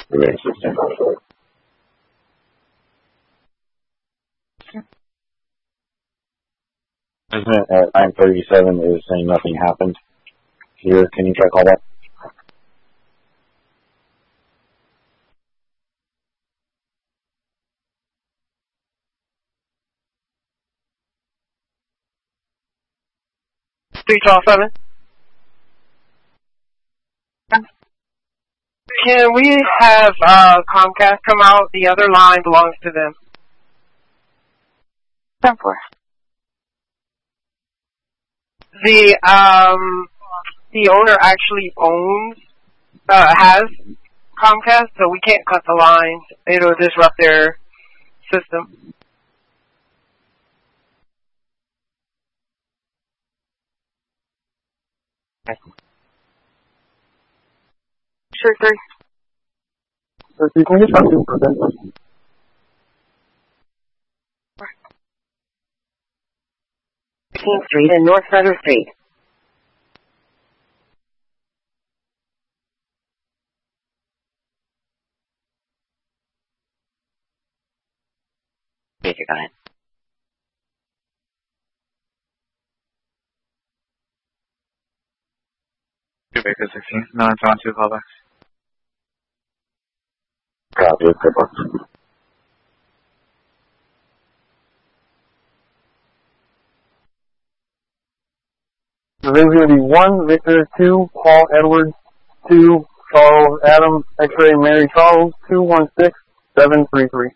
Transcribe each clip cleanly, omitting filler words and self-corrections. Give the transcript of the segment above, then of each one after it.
Remain 1644. President at 937 is saying nothing happened. Here, can you try to call that? Three 12-7. Can we have Comcast come out? The other line belongs to them. 10-4. The owner actually has Comcast, so we can't cut the lines. It'll disrupt their system. Sure, sir. So you can just talk to for them. King Street and North Sutter Street. Major, go ahead. Baker 16, 972 callback. Copy, good. So there's going to be 1 Victor, 2 Paul Edwards, 2 Charles Adam, X-ray Mary Charles, 216 733.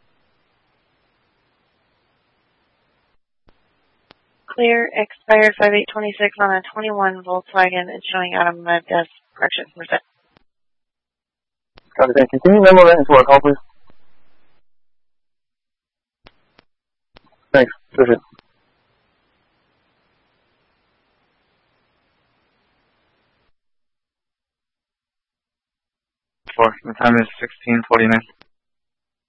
Clear, expired 5826 on a 21 Volkswagen. It's showing out of my desk. Correction, percent. Copy, thank you. Can you memo that into our call, please? Thanks. Appreciate it. The time is 16:49.